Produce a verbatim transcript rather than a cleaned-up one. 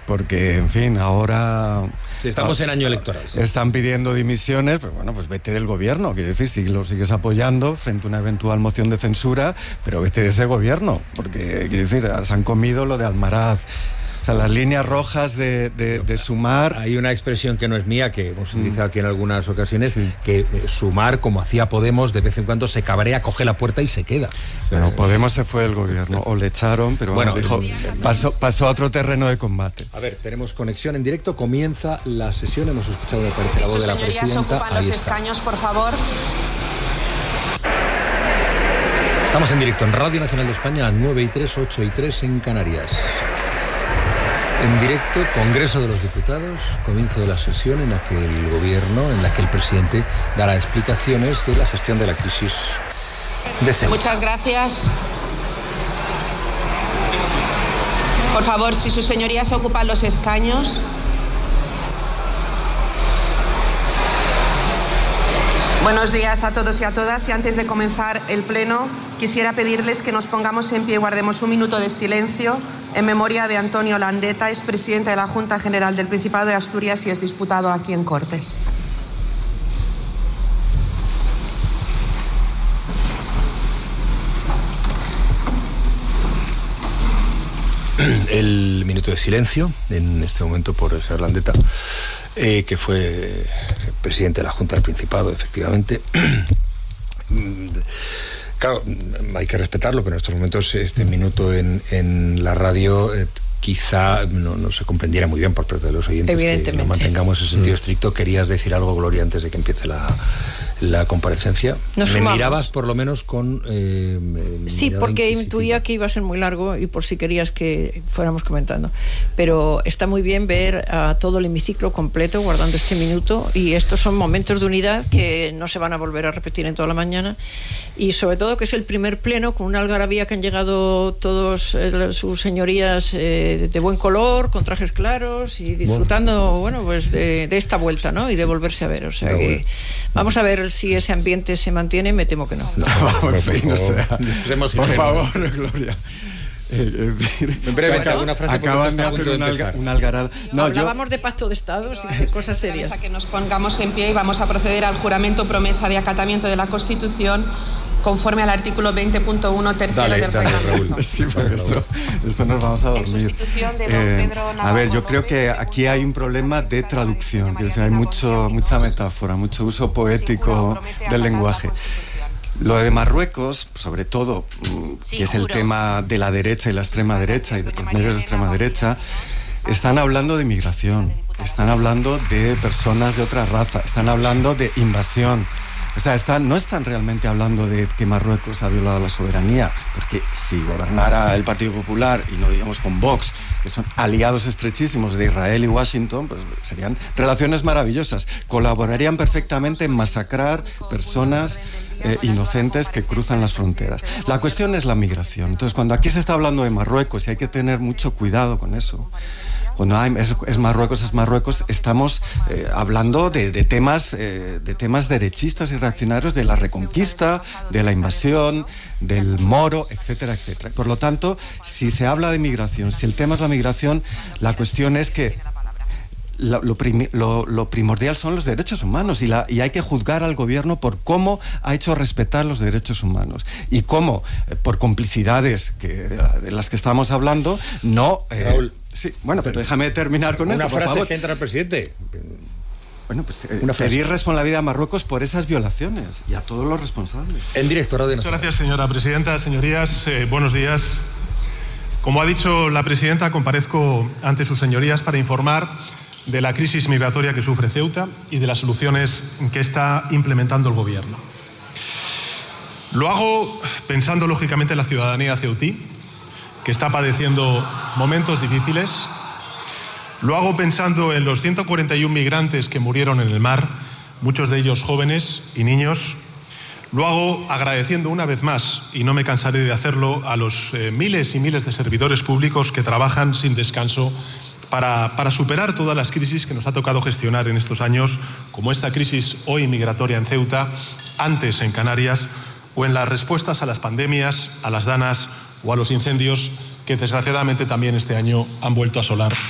porque, en fin, ahora... Sí, estamos en año electoral. Sí. Están pidiendo dimisiones, pero bueno, pues vete del gobierno, quiero decir, si lo sigues apoyando frente a una eventual moción de censura, pero vete de ese gobierno, porque, quiero decir, se han comido lo de Almaraz. O sea, las líneas rojas de, de, de Sumar... Hay una expresión que no es mía, que hemos utilizado aquí en algunas ocasiones, sí. que eh, Sumar, como hacía Podemos, de vez en cuando se cabrea, coge la puerta y se queda. O sea, bueno, Podemos se fue del gobierno, o le echaron, pero bueno, dijo, pasó, pasó a otro terreno de combate. A ver, tenemos conexión en directo, comienza la sesión, hemos escuchado, me parece, la voz de la presidenta. Ocupan Ahí los está. escaños, por favor. Estamos en directo en Radio Nacional de España, a las nueve y tres, ocho y tres en Canarias. En directo, Congreso de los Diputados, comienzo de la sesión en la que el gobierno, en la que el presidente dará explicaciones de la gestión de la crisis de Ceuta. Muchas gracias. Por favor, si sus señorías ocupan los escaños. Buenos días a todos y a todas, y antes de comenzar el pleno quisiera pedirles que nos pongamos en pie y guardemos un minuto de silencio en memoria de Antonio Landeta, expresidente de la Junta General del Principado de Asturias y exdiputado aquí en Cortes. El minuto de silencio en este momento por el señor Landeta, eh, que fue presidente de la Junta del Principado, efectivamente. Claro, hay que respetarlo, pero en estos momentos este minuto en, en la radio eh, quizá no, no se comprendiera muy bien por parte de los oyentes. Evidentemente. Que no mantengamos ese sentido estricto. ¿Querías decir algo, Gloria, antes de que empiece la, la comparecencia? Nos Me sumamos. mirabas por lo menos con... Eh, sí, porque intuía que iba a ser muy largo y por si querías que fuéramos comentando. Pero está muy bien ver a todo el hemiciclo completo guardando este minuto, y estos son momentos de unidad que no se van a volver a repetir en toda la mañana, y sobre todo que es el primer pleno con una algarabía que han llegado todos eh, sus señorías eh, de buen color, con trajes claros y disfrutando, bueno, pues de, de esta vuelta, ¿no? Y de volverse a ver. O sea no, que bueno. Vamos a ver si ese ambiente se mantiene. Me temo que no. No, por fin, o sea, por favor, Gloria. Eh, en breve, o sea, alguna frase acaban de hacer una, alga, una algarada. No, hablábamos yo... de pacto de Estado y de cosas serias. A que nos pongamos en pie y vamos a proceder al juramento promesa de acatamiento de la Constitución conforme al artículo veinte punto uno tercero dale, del dale, reglamento. Sí, porque esto, esto nos vamos a dormir. Eh, a ver, yo creo que aquí hay un problema de traducción. Quiero decir, hay mucho, mucha metáfora, mucho uso poético del lenguaje. Lo de Marruecos, sobre todo, sí, que es el tema de la derecha y la extrema derecha y de los medios de extrema derecha, están hablando de migración, están hablando de personas de otra raza, están hablando de invasión. O sea, están, no están realmente hablando de que Marruecos ha violado la soberanía, porque si gobernara el Partido Popular, y no digamos con Vox, que son aliados estrechísimos de Israel y Washington, pues serían relaciones maravillosas. Colaborarían perfectamente en masacrar personas eh, inocentes que cruzan las fronteras. La cuestión es la migración. Entonces, cuando aquí se está hablando de Marruecos, y hay que tener mucho cuidado con eso, cuando hay, es, es Marruecos, es Marruecos, estamos eh, hablando de, de, temas, eh, de temas derechistas y reaccionarios, de la reconquista, de la invasión, del moro, etcétera, etcétera. Por lo tanto, si se habla de migración, si el tema es la migración, la cuestión es que Lo, lo, prim, lo, lo primordial son los derechos humanos, y, la, y hay que juzgar al gobierno por cómo ha hecho respetar los derechos humanos y cómo, eh, por complicidades que, de las que estamos hablando, no... Eh, Raúl, sí, bueno, pero déjame terminar con una esto, frase por favor. que entra el presidente. Bueno, pues eh, pedir responsabilidad a Marruecos por esas violaciones y a todos los responsables. En directo, Radio Nacional. Muchas gracias, señora presidenta. Señorías, eh, buenos días. Como ha dicho la presidenta, comparezco ante sus señorías para informar de la crisis migratoria que sufre Ceuta y de las soluciones que está implementando el gobierno. Lo hago pensando lógicamente en la ciudadanía ceutí, que está padeciendo momentos difíciles. Lo hago pensando en los ciento cuarenta y uno migrantes que murieron en el mar, muchos de ellos jóvenes y niños. Lo hago agradeciendo una vez más, y no me cansaré de hacerlo, a los eh, miles y miles de servidores públicos que trabajan sin descanso Para, para superar todas las crisis que nos ha tocado gestionar en estos años, como esta crisis hoy migratoria en Ceuta, antes en Canarias, o en las respuestas a las pandemias, a las danas o a los incendios que desgraciadamente también este año han vuelto a asolar